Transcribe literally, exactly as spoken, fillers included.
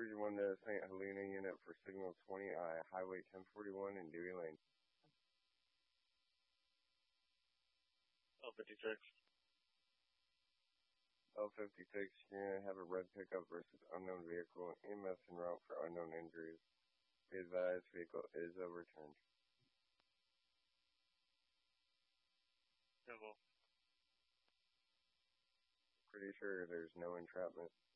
Region one to Saint Helena unit for signal twenty I, Highway ten forty-one in Dewey Lane. L fifty-six. L fifty-six, you're gonna have a red pickup versus unknown vehicle, E M S en route for unknown injuries. Be advised, vehicle is overturned. Civil. Pretty sure there's no entrapment.